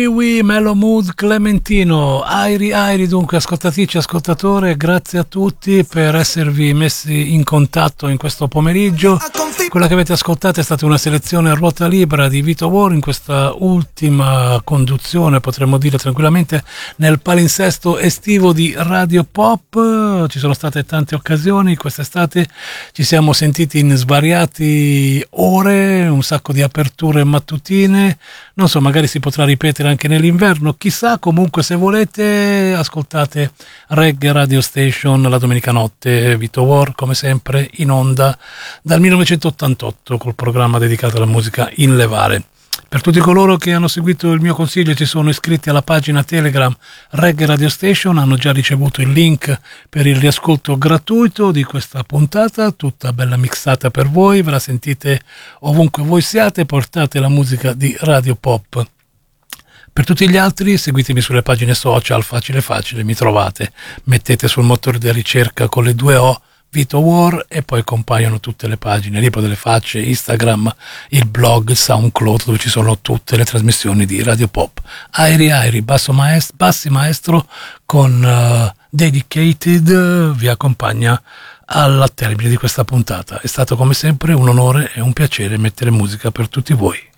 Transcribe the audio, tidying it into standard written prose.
Kiwi, Mellow Mood, Clementino, Airi, dunque ascoltatrici, ascoltatore, grazie a tutti per esservi messi in contatto in questo pomeriggio. Quella che avete ascoltato è stata una selezione a ruota libera di Vito War in questa ultima conduzione, potremmo dire tranquillamente, nel palinsesto estivo di Radio Pop. Ci sono state tante occasioni, quest'estate ci siamo sentiti in svariate ore, un sacco di aperture mattutine, non so, magari si potrà ripetere anche nell'inverno, chissà. Comunque, se volete, ascoltate Reggae Radio Station la domenica notte, Vito War come sempre in onda dal 1988 col programma dedicato alla musica in levare. Per tutti coloro che hanno seguito il mio consiglio e si sono iscritti alla pagina Telegram Reggae Radio Station, hanno già ricevuto il link per il riascolto gratuito di questa puntata, tutta bella mixata per voi, ve la sentite ovunque voi siate, portate la musica di Radio Pop. Per tutti gli altri seguitemi sulle pagine social, facile, mi trovate, mettete sul motore di ricerca con le 2 O Vito War e poi compaiono tutte le pagine, Ripo delle Facce, Instagram, il blog, SoundCloud, dove ci sono tutte le trasmissioni di Radio Pop. Airi, Bassi Maestro con Dedicated vi accompagna al termine di questa puntata. È stato come sempre un onore e un piacere mettere musica per tutti voi.